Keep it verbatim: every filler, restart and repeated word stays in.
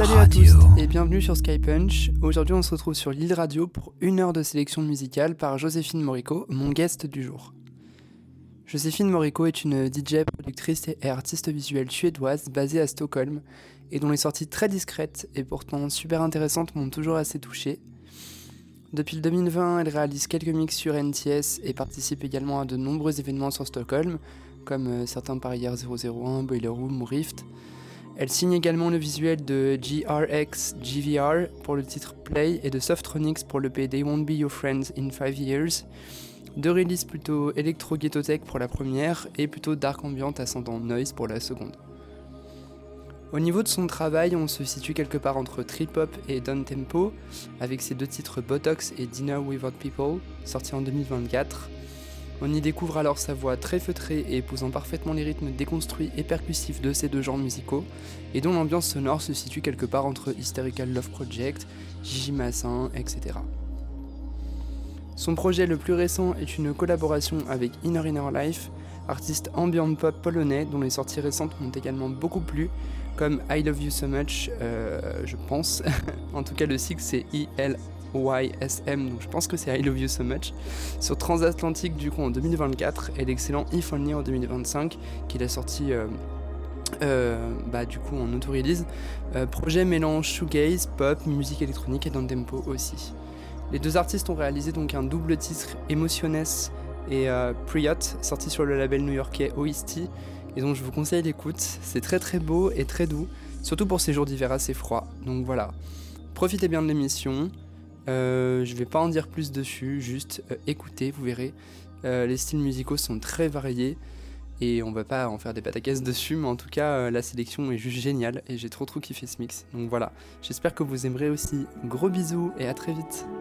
Salut à tous et bienvenue sur Skypunch. Aujourd'hui on se retrouve sur Lille Radio pour une heure de sélection musicale par Joséphine Morico, mon guest du jour. Joséphine Morico est une D J, productrice et artiste visuelle suédoise basée à Stockholm et dont les sorties très discrètes et pourtant super intéressantes m'ont toujours assez touché. Depuis le deux mille vingt, elle réalise quelques mix sur N T S et participe également à de nombreux événements sur Stockholm, comme certains par hier zéro zéro un, Boiler Room ou Rift. Elle signe également le visuel de G R X G V R pour le titre Play et de Softronics pour le P They Won't Be Your Friends in Five Years. Deux releases plutôt électro-ghetto-tech pour la première et plutôt dark ambient ascendant noise pour la seconde. Au niveau de son travail, on se situe quelque part entre trip-hop et down-tempo, avec ses deux titres Botox et Dinner Without People, sortis en deux mille vingt-quatre. On y découvre alors sa voix très feutrée et épousant parfaitement les rythmes déconstruits et percussifs de ces deux genres musicaux, et dont l'ambiance sonore se situe quelque part entre Hysterical Love Project, Gigi Massin, et cetera. Son projet le plus récent est une collaboration avec Inner Inner Life, artiste ambient pop polonais dont les sorties récentes m'ont également beaucoup plu, comme I Love You So Much, euh, je pense, en tout cas le cycle c'est I L Y S M, donc je pense que c'est I Love You So Much, sur Transatlantique du coup en deux mille vingt-quatre, et l'excellent If Only en deux mille vingt-cinq, qu'il a sorti euh, euh, bah, du coup en auto-release. Euh, projet mélange shoegaze, pop, musique électronique et down-tempo aussi. Les deux artistes ont réalisé donc un double titre, Emotiones et euh, Priot, sorti sur le label new-yorkais O S T, et donc je vous conseille l'écoute. C'est très très beau et très doux, surtout pour ces jours d'hiver assez froids. Donc voilà, profitez bien de l'émission. Euh, je vais pas en dire plus dessus, juste euh, écoutez, vous verrez. Euh, les styles musicaux sont très variés et on va pas en faire des pataquès dessus, mais en tout cas euh, la sélection est juste géniale et j'ai trop trop kiffé ce mix. Donc voilà, j'espère que vous aimerez aussi. Gros bisous et à très vite.